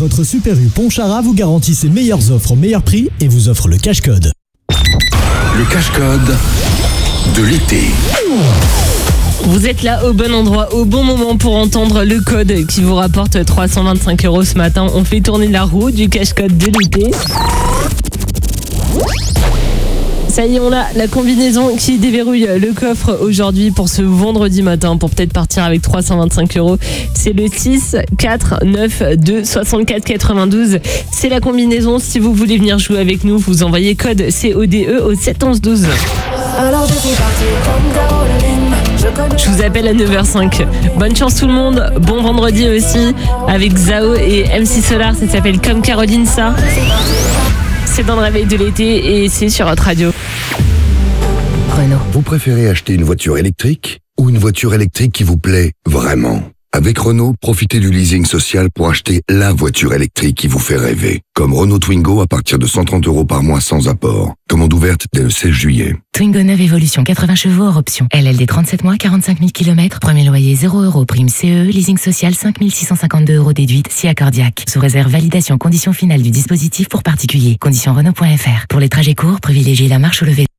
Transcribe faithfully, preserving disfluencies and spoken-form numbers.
votre Super U Pontcharra vous garantit ses meilleures offres au meilleur prix et vous offre le cash code. Le cash code de l'été. Vous êtes là au bon endroit, au bon moment pour entendre le code qui vous rapporte trois cent vingt-cinq euros ce matin. On fait tourner la roue du cash code de l'été. Ça y est, on a la combinaison qui déverrouille le coffre aujourd'hui pour ce vendredi matin pour peut-être partir avec trois cent vingt-cinq euros. C'est le six quatre neuf deux soixante-quatre quatre-vingt-douze. C'est la combinaison. Si vous voulez venir jouer avec nous, vous envoyez code C O D E au sept onze douze. Alors je suis partie comme Caroline. Je vous appelle à neuf heures cinq. Bonne chance tout le monde. Bon vendredi aussi avec Zao et M C Solar. Ça s'appelle Comme Caroline ça. C'est dans le réveil de l'été et c'est sur votre radio. Renault. Vous préférez acheter une voiture électrique ou une voiture électrique qui vous plaît vraiment ? Avec Renault, profitez du leasing social pour acheter la voiture électrique qui vous fait rêver. Comme Renault Twingo à partir de cent trente euros par mois sans apport. Commande ouverte dès le seize juillet. Twingo neuve Evolution, quatre-vingts chevaux hors option. L L D trente-sept mois, quarante-cinq mille kilomètres. Premier loyer zéro euros. Prime C E E. Leasing social cinq mille six cent cinquante-deux euros déduite. Si accordiaque. Sous réserve validation condition finale du dispositif pour particuliers. Conditions Renault point F R. Pour les trajets courts, privilégiez la marche ou le vélo.